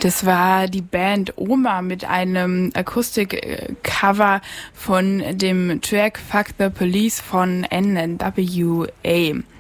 Das war die Band Oma mit einem Akustik-Cover von dem Track Fuck the Police von NWA.